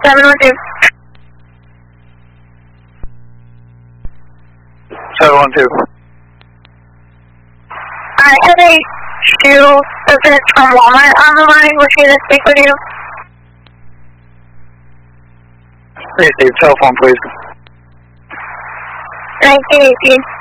712. 712. I have a shoe business from Walmart on the line. Wishing to speak with you. Please, your cell phone, please. 1918.